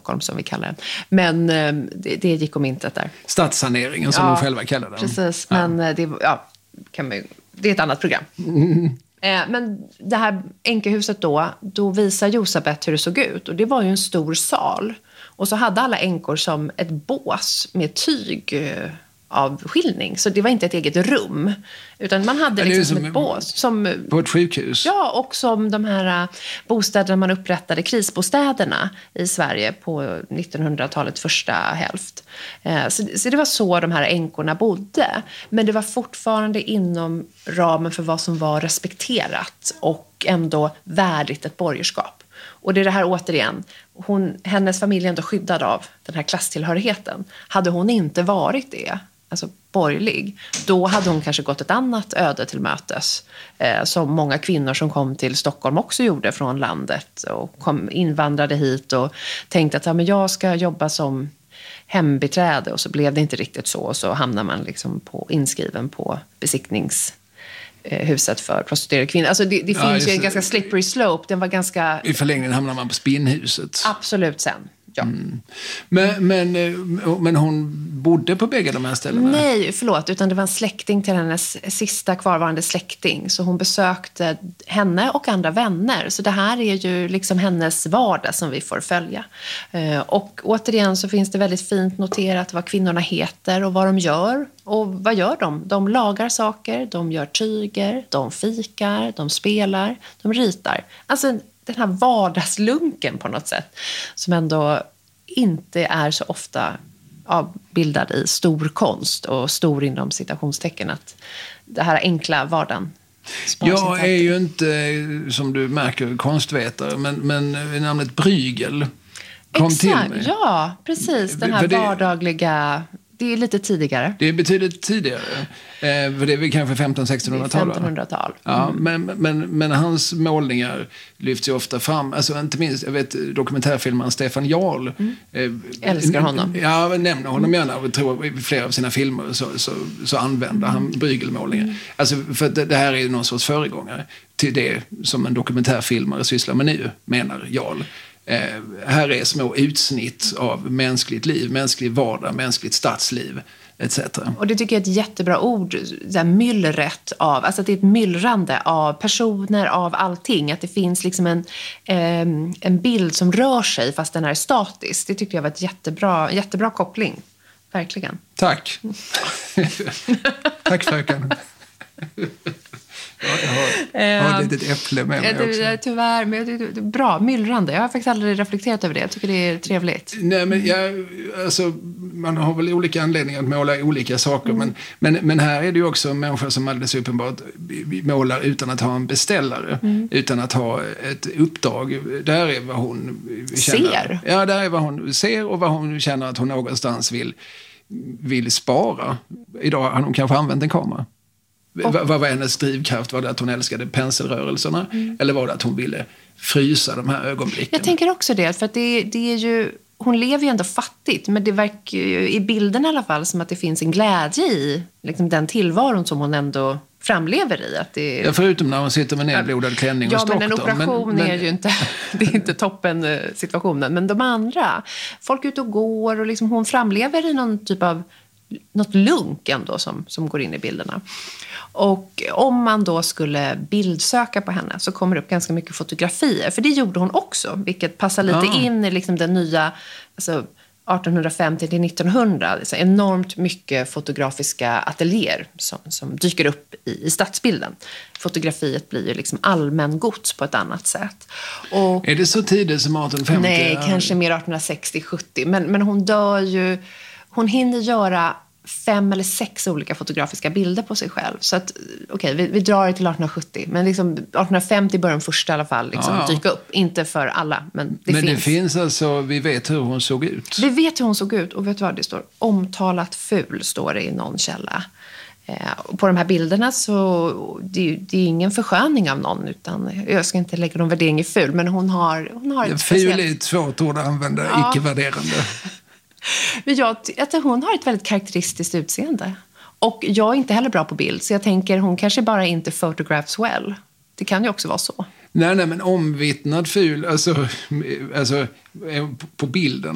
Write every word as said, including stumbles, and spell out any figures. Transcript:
Stockholm som vi kallar den. Men eh, det, det gick om intet där. Stadssaneringen som ja, de själva kallar den. Precis, men ja. det, ja, kan man, det är ett annat program. Mm. Men det här änkehuset då, då visar Josabeth hur det såg ut. Och det var ju en stor sal. Och så hade alla änkor som ett bås med tyg avskiljning. Så det var inte ett eget rum. Utan man hade liksom som, som ett bås. Som, på ett sjukhus? Ja, och som de här bostäderna man upprättade, krisbostäderna i Sverige på nittonhundratalets första hälft. Så, så det var så de här änkorna bodde. Men det var fortfarande inom ramen för vad som var respekterat och ändå värdigt ett borgerskap. Och det är det här återigen, hon, hennes familj är ändå skyddad av den här klasstillhörigheten. Hade hon inte varit det, alltså borgerlig, då hade hon kanske gått ett annat öde till mötes. Eh, som många kvinnor som kom till Stockholm också gjorde från landet och kom, invandrade hit och tänkte att ja, men jag ska jobba som hembiträde, och så blev det inte riktigt så, och så hamnar man liksom på, inskriven på besiktnings huset för prostituerade kvinnor. Alltså det, det ja, finns ju en ganska slippery slope. Den var ganska... I förlängningen hamnar man på spinnhuset. Absolut sen. Ja. Mm. Men, men, men hon bodde på bägge de här ställena? Nej, förlåt. Utan det var en släkting till hennes sista kvarvarande släkting. Så hon besökte henne och andra vänner. Så det här är ju liksom hennes vardag som vi får följa. Och återigen så finns det väldigt fint noterat vad kvinnorna heter och vad de gör. Och vad gör de? De lagar saker, de gör tyger, de fikar, de spelar, de ritar. Alltså den här vardagslunken på något sätt som ändå inte är så ofta avbildad i stor konst och stor inom citationstecken, att det här enkla vardagen. Jag är ju inte, som du märker, konstvetare, men, men namnet Bruegel kom Exakt, till mig. Ja, precis. Den här det, vardagliga... Det är lite tidigare. Det är betydligt tidigare. Eh, för det är väl kanske femtonhundra-sextonhundratal. femtonhundratal. Mm. Ja, men, men, men hans målningar lyfts ju ofta fram. Alltså inte minst, jag vet, dokumentärfilmaren Stefan Jarl. Mm. Eh, Älskar honom. Ja, nämner honom gärna. Jag tror i flera av sina filmer så, så, så använder han Bruegel-målningar. Mm. Alltså, för det, det här är ju någon sorts föregångare till det som en dokumentärfilmare sysslar med nu, menar Jarl. Eh, här är små utsnitt av mänskligt liv, mänsklig vardag, mänskligt stadsliv et cetera. Och det tycker jag är ett jättebra ord, så här myllret av, alltså att det är ett myllrande av personer, av allting, att det finns liksom en, eh, en bild som rör sig fast den är statisk. Det tyckte jag var ett jättebra, jättebra koppling, verkligen. Tack. Tack fröken. Ja, jag har, jag har ett litet äpple med mig också. Det, tyvärr, men det, det är bra, myllrande. Jag har faktiskt aldrig reflekterat över det. Jag tycker det är trevligt. Nej, men jag, alltså, man har väl olika anledningar att måla olika saker. Mm. Men, men, men här är det ju också människor som alldeles uppenbart målar utan att ha en beställare. Mm. Utan att ha ett uppdrag. Där är vad hon känner. Ser? Ja, där är vad hon ser och vad hon känner att hon någonstans vill, vill spara. Idag har hon kanske använt en kamera. Och, vad var hennes drivkraft? Var det att hon älskade penselrörelserna? Mm. Eller var det att hon ville frysa de här ögonblicken? Jag tänker också det. För att det, det är ju, hon lever ju ändå fattigt. Men det verkar ju, i bilden i alla fall, som att det finns en glädje i liksom den tillvaron som hon ändå framlever i. Att det, ja, förutom när hon sitter med nedblodad klänning ja, och stock. Ja, men en operation men, men, är ju inte, det är inte toppen situationen. Men de andra, folk är ute och går och liksom hon framlever i någon typ av något lunk ändå som, som går in i bilderna. Och om man då skulle bildsöka på henne så kommer det upp ganska mycket fotografier. För det gjorde hon också, vilket passar lite ah. in i liksom den nya, alltså artonhundrafemtio till nittonhundra. Så enormt mycket fotografiska ateljéer som, som dyker upp i, i stadsbilden. Fotografiet blir ju liksom allmän gods på ett annat sätt. Och, är det så tidigt som arton femtio? Nej, kanske mer artonhundrasextio sjuttio. Men, men hon dör ju... Hon hinner göra fem eller sex olika fotografiska bilder på sig själv. Så att, okej, okay, vi, vi drar det till artonhundrasjuttio. Men liksom artonhundrafemtio börjar den första i alla fall liksom ja, ja. dyka upp. Inte för alla, men det men finns. Men det finns alltså, vi vet hur hon såg ut. Vi vet hur hon såg ut. Och vet du vad det står? Omtalat ful står det i någon källa. Eh, på de här bilderna så det, det är ingen försköning av någon, utan jag ska inte lägga någon värdering i ful, men hon har, hon har ett speciellt... Ful är ett svårt ord att använda, ja. Icke-värderande. Men jag, att hon har ett väldigt karaktäristiskt utseende. Och jag är inte heller bra på bild. Så jag tänker, hon kanske bara inte photographs well. Det kan ju också vara så. Nej, nej, men omvittnad ful. Alltså, alltså på bilden.